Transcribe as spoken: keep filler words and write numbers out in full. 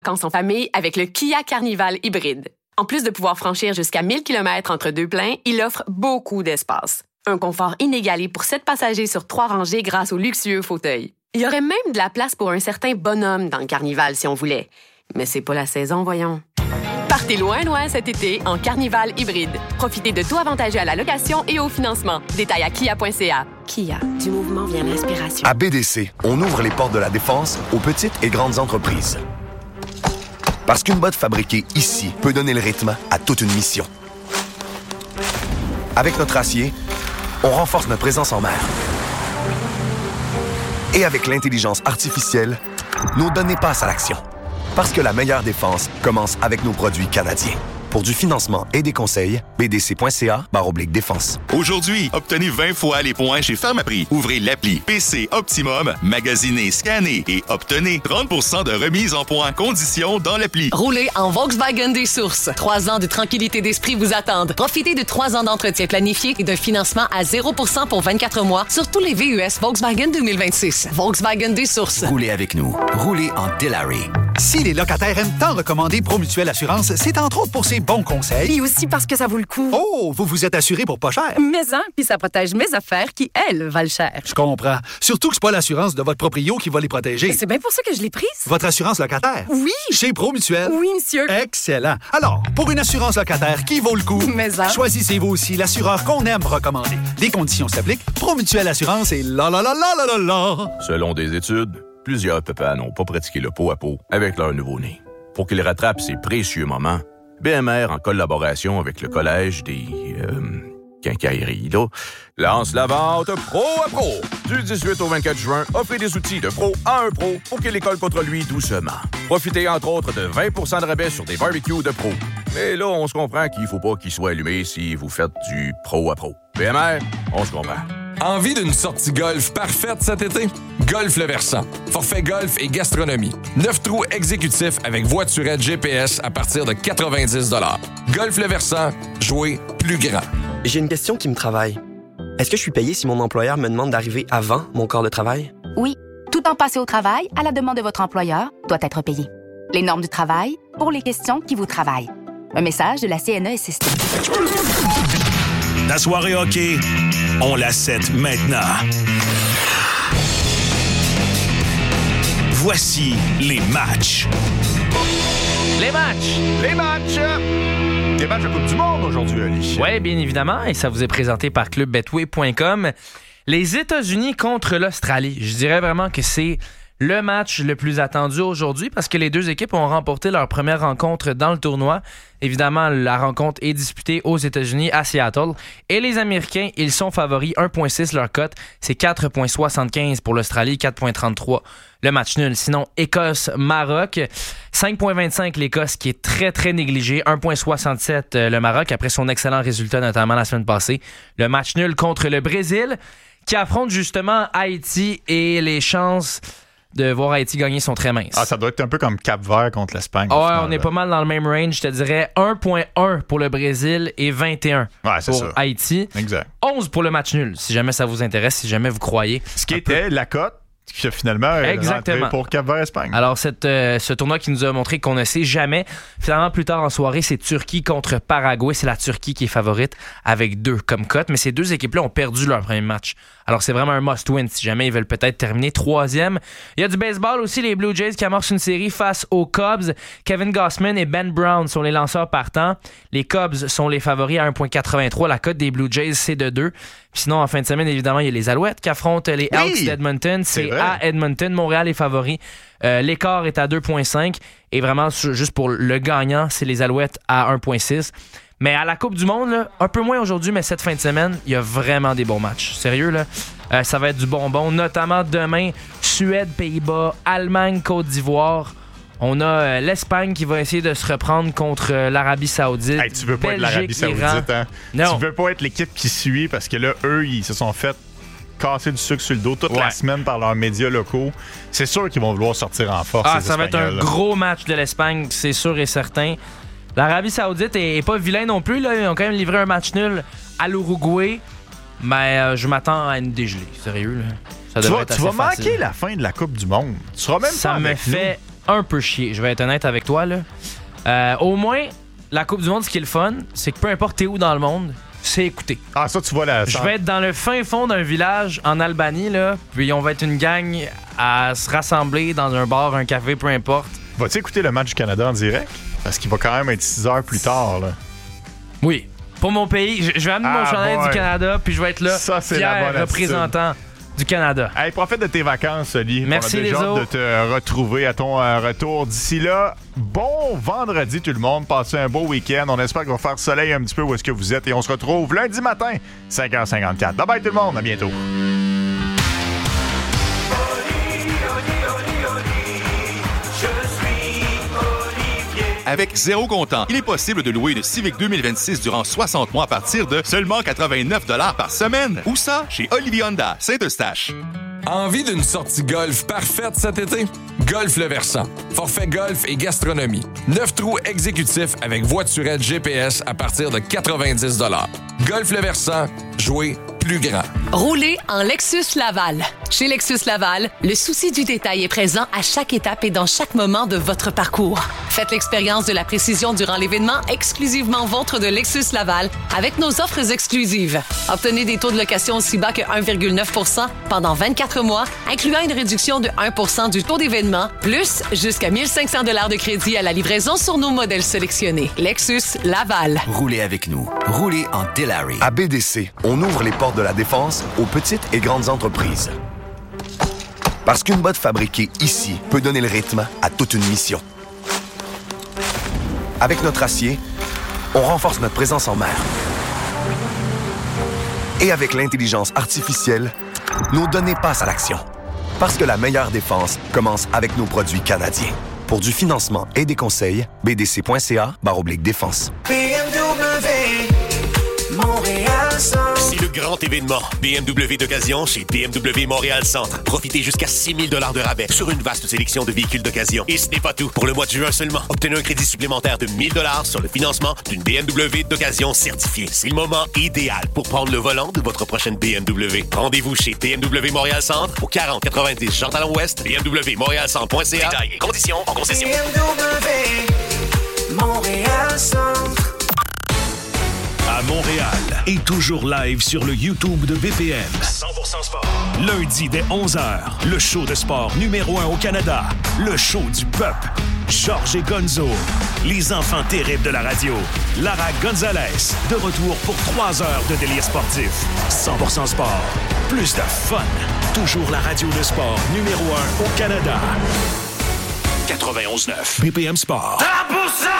vacances en famille avec le Kia Carnival hybride. En plus de pouvoir franchir jusqu'à mille kilomètres entre deux pleins, il offre beaucoup d'espace. Un confort inégalé pour sept passagers sur trois rangées grâce aux luxueux fauteuils. Il y aurait même de la place pour un certain bonhomme dans le Carnival si on voulait. Mais c'est pas la saison, voyons. Partez loin, loin cet été en Carnival hybride. Profitez de taux avantageux à la location et au financement. Détails à kia point c a. Kia, du mouvement vient l'inspiration. À B D C, on ouvre les portes de la défense aux petites et grandes entreprises. Parce qu'une botte fabriquée ici peut donner le rythme à toute une mission. Avec notre acier, on renforce notre présence en mer. Et avec l'intelligence artificielle, nos données passent à l'action. Parce que la meilleure défense commence avec nos produits canadiens. Pour du financement et des conseils, b d c point c a barre oblique défense. Aujourd'hui, obtenez vingt fois les points chez Pharmaprix. Ouvrez l'appli P C Optimum, magasinez, scannez et obtenez trente pour cent de remise en points. Conditions dans l'appli. Roulez en Volkswagen des Sources. Trois ans de tranquillité d'esprit vous attendent. Profitez de trois ans d'entretien planifié et d'un financement à zéro pour cent pour vingt-quatre mois sur tous les V U S Volkswagen deux mille vingt-six. Volkswagen des Sources. Roulez avec nous. Roulez en Delary. Si les locataires aiment tant recommander Promutuelle Assurance, c'est entre autres pour ses bons conseils. Puis aussi parce que ça vaut le coup. Oh, vous vous êtes assuré pour pas cher. Mais hein, puis ça protège mes affaires qui, elles, valent cher. Je comprends. Surtout que c'est pas l'assurance de votre proprio qui va les protéger. Mais c'est bien pour ça que je l'ai prise. Votre assurance locataire? Oui. Chez Promutuelle? Oui, monsieur. Excellent. Alors, pour une assurance locataire qui vaut le coup, Mais hein. choisissez-vous aussi l'assureur qu'on aime recommander. Les conditions s'appliquent. Promutuelle Assurance et la la la la la la la. Selon des études, plusieurs papas n'ont pas pratiqué le pot à pot avec leur nouveau-né. Pour qu'ils rattrapent ces précieux moments, B M R, en collaboration avec le Collège des... Euh, quincailleries, là, lance la vente pro à pro. Du dix-huit au vingt-quatre juin, offrez des outils de pro à un pro pour qu'il école contre lui doucement. Profitez entre autres de vingt pour cent de rabais sur des barbecues de pro. Mais là, on se comprend qu'il faut pas qu'il soit allumé si vous faites du pro à pro. B M R, on se comprend. Envie d'une sortie golf parfaite cet été? Golf Le Versant. Forfait golf et gastronomie. Neuf trous exécutifs avec voiturette G P S à partir de quatre-vingt-dix dollars. Golf Le Versant, jouer plus grand. J'ai une question qui me travaille. Est-ce que je suis payé si mon employeur me demande d'arriver avant mon corps de travail? Oui. Tout temps passé au travail, à la demande de votre employeur, doit être payé. Les normes du travail, pour les questions qui vous travaillent. Un message de la C N E S S T. La soirée hockey, on la set maintenant. Voici les matchs. Les matchs! Les matchs! Des matchs de Coupe du Monde aujourd'hui, Ali. Oui, bien évidemment, et ça vous est présenté par club betway point com. Les États-Unis contre l'Australie. Je dirais vraiment que c'est le match le plus attendu aujourd'hui parce que les deux équipes ont remporté leur première rencontre dans le tournoi. Évidemment, la rencontre est disputée aux États-Unis, à Seattle. Et les Américains, ils sont favoris. un virgule six leur cote. C'est quatre virgule soixante-quinze pour l'Australie, quatre virgule trente-trois le match nul. Sinon, Écosse-Maroc, cinq virgule vingt-cinq l'Écosse qui est très, très négligée. un virgule soixante-sept le Maroc après son excellent résultat, notamment la semaine passée. Le match nul contre le Brésil qui affronte justement Haïti et les chances de voir Haïti gagner sont très minces. Ah, ça doit être un peu comme Cap-Vert contre l'Espagne. Ah ouais, on est pas mal dans le même range. Je te dirais un virgule un pour le Brésil et vingt et un ouais, pour ça. Haïti. Exact. onze pour le match nul, si jamais ça vous intéresse, si jamais vous croyez. Ce qui était peu... la cote qui a finalement Exactement. pour Cap-Vert-Espagne. Alors, cette, euh, ce tournoi qui nous a montré qu'on ne sait jamais. Finalement, plus tard en soirée, c'est Turquie contre Paraguay. C'est la Turquie qui est favorite avec deux comme cote. Mais ces deux équipes-là ont perdu leur premier match. Alors, c'est vraiment un must-win si jamais ils veulent peut-être terminer troisième. Il y a du baseball aussi. Les Blue Jays qui amorcent une série face aux Cubs. Kevin Gausman et Ben Brown sont les lanceurs partants. Les Cubs sont les favoris à un virgule quatre-vingt-trois. La cote des Blue Jays, c'est de deux. Sinon, en fin de semaine, évidemment, il y a les Alouettes qui affrontent les Elks oui, d'Edmonton. C'est, c'est à Edmonton. Montréal est favori. Euh, l'écart est à deux virgule cinq. Et vraiment, juste pour le gagnant, c'est les Alouettes à un virgule six. Mais à la Coupe du Monde, là, un peu moins aujourd'hui, mais cette fin de semaine, il y a vraiment des bons matchs. Sérieux, là, euh, ça va être du bonbon. Notamment demain, Suède, Pays-Bas, Allemagne, Côte d'Ivoire. On a euh, l'Espagne qui va essayer de se reprendre contre euh, l'Arabie Saoudite. Hey, tu veux pas Belgique, être l'Arabie Saoudite, hein? Non. Tu veux pas être l'équipe qui suit parce que là, eux, ils se sont fait casser du sucre sur le dos toute ouais. la semaine par leurs médias locaux. C'est sûr qu'ils vont vouloir sortir en force. Ah, ça va être un gros match de l'Espagne, c'est sûr et certain. L'Arabie Saoudite est, est pas vilain non plus. Là. Ils ont quand même livré un match nul à l'Uruguay. Mais euh, je m'attends à une dégelée. Sérieux, là. Ça tu devrait vas, être tu vas facile. manquer la fin de la Coupe du Monde. Tu seras même ça pas me avec fait nous. un peu chier. Je vais être honnête avec toi, là. Euh, au moins, la Coupe du Monde, ce qui est le fun, c'est que peu importe t'es où dans le monde, c'est écouter. Ah, ça, tu vois là. Je vais être dans le fin fond d'un village en Albanie, là, puis on va être une gang à se rassembler dans un bar, un café, peu importe. Vas-tu écouter le match du Canada en direct? Parce qu'il va quand même être six heures plus tard, là. Oui. Pour mon pays, je, je vais amener ah, mon chandail ouais. du Canada, puis je vais être là, ça, c'est fier représentant du Canada. Hey, profite de tes vacances, Oli. Merci, on a les déjà hâte autres. de te retrouver à ton euh, retour. D'ici là, bon vendredi tout le monde. Passez un beau week-end. On espère qu'il va faire soleil un petit peu où est-ce que vous êtes. Et on se retrouve lundi matin, cinq heures cinquante-quatre. Bye bye tout le monde. À bientôt. Avec zéro comptant, il est possible de louer une Civic deux mille vingt-six durant soixante mois à partir de seulement quatre-vingt-neuf dollars par semaine. Où ça? Chez Olivier Honda, Saint-Eustache. Envie d'une sortie golf parfaite cet été? Golf Le Versant. Forfait golf et gastronomie. Neuf trous exécutifs avec voiturette G P S à partir de quatre-vingt-dix dollars. Golf Le Versant, jouer plus grand. Roulez en Lexus Laval. Chez Lexus Laval, le souci du détail est présent à chaque étape et dans chaque moment de votre parcours. Faites l'expérience de la précision durant l'événement exclusivement vôtre de Lexus Laval avec nos offres exclusives. Obtenez des taux de location aussi bas que un virgule neuf pour cent pendant vingt-quatre mois, incluant une réduction de un pour cent du taux d'événement, plus jusqu'à mille cinq cents dollars de crédit à la livraison sur nos modèles sélectionnés. Lexus Laval. Roulez avec nous. Roulez en Delary. À B D C, on ouvre les portes de la défense aux petites et grandes entreprises. Parce qu'une botte fabriquée ici peut donner le rythme à toute une mission. Avec notre acier, on renforce notre présence en mer. Et avec l'intelligence artificielle, nos données passent à l'action. Parce que la meilleure défense commence avec nos produits canadiens. Pour du financement et des conseils, b d c point c a barre oblique défense. B M W, Montréal Centre. C'est le grand événement B M W d'occasion chez B M W Montréal Centre. Profitez jusqu'à six mille dollars de rabais sur une vaste sélection de véhicules d'occasion. Et ce n'est pas tout. Pour le mois de juin seulement, obtenez un crédit supplémentaire de mille dollars sur le financement d'une B M W d'occasion certifiée. C'est le moment idéal pour prendre le volant de votre prochaine B M W. Rendez-vous chez B M W Montréal Centre au quarante quatre-vingt-dix Jean Talon Ouest, B M W Montréal Centre point c a. Détails et conditions en concession. B M W Montréal Centre. À Montréal et toujours live sur le YouTube de B P M. cent pour cent sport. Lundi dès onze heures, le show de sport numéro un au Canada. Le show du peuple. Georges et Gonzo. Les enfants terribles de la radio. Lara Gonzalez. De retour pour trois heures de délire sportif. cent pour cent sport. Plus de fun. Toujours la radio de sport numéro un au Canada. quatre-vingt-onze neuf. B P M Sport.